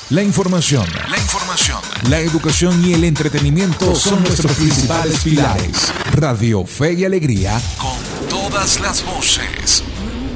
La información, la educación y el entretenimiento son nuestros principales pilares. Radio Fe y Alegría, con todas las voces.